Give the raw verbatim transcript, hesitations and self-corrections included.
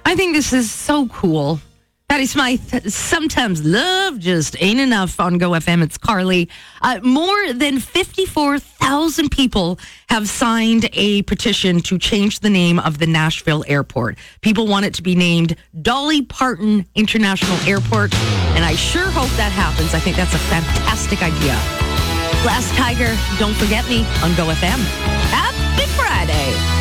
I think this is so cool. Patty Smythe, sometimes love just ain't enough on Go F M. It's Carly. Uh, more than fifty-four thousand people have signed a petition to change the name of the Nashville airport. People want it to be named Dolly Parton International Airport, and I sure hope that happens. I think that's a fantastic idea. Last Tiger, Don't Forget Me on Go F M. Happy Friday.